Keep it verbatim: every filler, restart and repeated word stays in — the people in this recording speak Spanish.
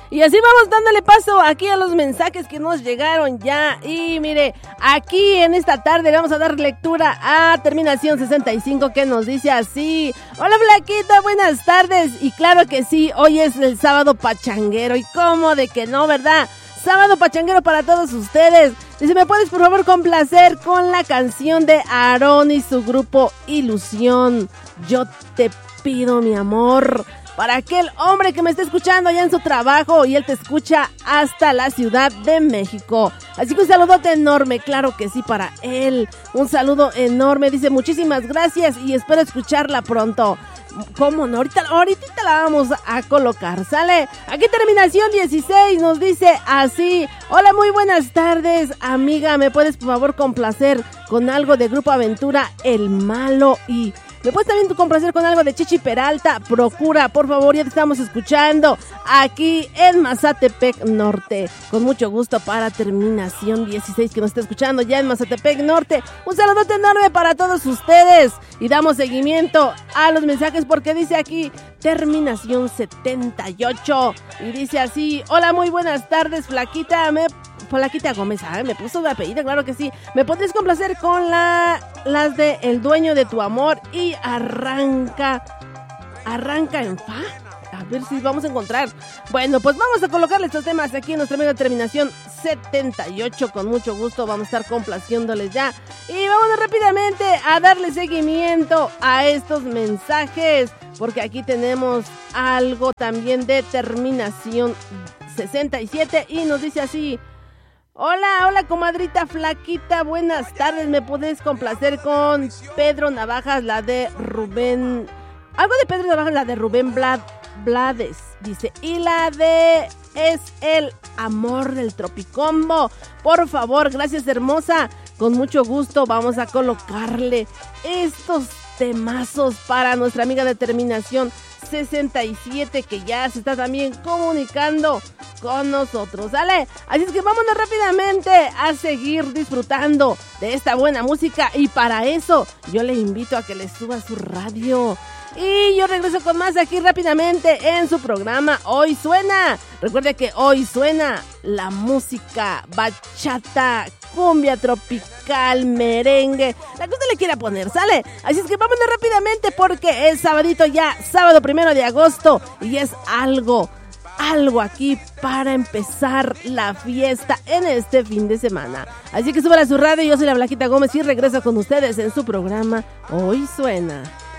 Y así vamos dándole paso aquí a los mensajes que nos llegaron ya. Y mire, aquí en esta tarde vamos a dar lectura a terminación sesenta y cinco que nos dice así. Hola Flaquita, buenas tardes. Y claro que sí, hoy es el sábado pachanguero. Y cómo de que no, ¿verdad? Sábado pachanguero para todos ustedes. Dice, ¿me puedes por favor complacer con la canción de Aarón y su grupo Ilusión? Yo te pido, mi amor, para aquel hombre que me está escuchando allá en su trabajo y él te escucha hasta la Ciudad de México. Así que un saludote enorme, claro que sí, para él. Un saludo enorme, dice, muchísimas gracias y espero escucharla pronto. ¿Cómo no? Ahorita, ahorita la vamos a colocar, ¿sale? Aquí terminación dieciséis nos dice así. Hola, muy buenas tardes, amiga. ¿Me puedes por favor complacer con algo de Grupo Aventura, El Malo? Y ¿me puedes también complacer con algo de Chichi Peralta? Procura, por favor, ya te estamos escuchando aquí en Mazatepec Norte. Con mucho gusto para terminación dieciséis que nos está escuchando ya en Mazatepec Norte. Un saludote enorme para todos ustedes. Y damos seguimiento a los mensajes porque dice aquí terminación setenta y ocho. Y dice así, hola, muy buenas tardes, Flaquita. Me... Flaquita Gómez, ¿eh? Me puso de apellido, claro que sí. ¿Me podrías complacer con la, las de El Dueño de tu Amor y Arranca, Arranca en Fa? A ver si vamos a encontrar. Bueno, pues vamos a colocarle estos temas aquí en nuestra amiga terminación setenta y ocho. Con mucho gusto vamos a estar complaciéndoles ya. Y vamos rápidamente a darle seguimiento a estos mensajes, porque aquí tenemos algo también de terminación sesenta y siete y nos dice así. Hola, hola comadrita Flaquita, buenas tardes. ¿Me puedes complacer con Pedro Navajas, la de Rubén? Algo de Pedro Navajas, la de Rubén Blad, Blades, dice. Y la de Es el Amor del Tropicombo. Por favor, gracias hermosa. Con mucho gusto vamos a colocarle estos temazos para nuestra amiga de terminación sesenta y siete que ya se está también comunicando con nosotros, ¿sale? Así es que vámonos rápidamente a seguir disfrutando de esta buena música y para eso yo le invito a que le suba su radio. Y yo regreso con más aquí rápidamente en su programa Hoy Suena. Recuerde que hoy suena la música bachata, cumbia tropical, merengue, la que usted le quiera poner, ¿sale? Así es que vámonos rápidamente porque es sabadito ya, sábado primero de agosto y es algo, algo aquí para empezar la fiesta en este fin de semana. Así que súbala a su radio, yo soy la Flaquita Gómez y regreso con ustedes en su programa Hoy Suena.